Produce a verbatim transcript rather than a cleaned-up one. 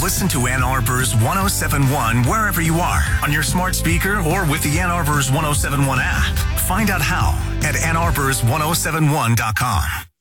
Listen to Ann Arbor's one oh seven one wherever you are, on your smart speaker or with the Ann Arbor's one oh seven one app. Find out how at ann arbors one oh seven one dot com.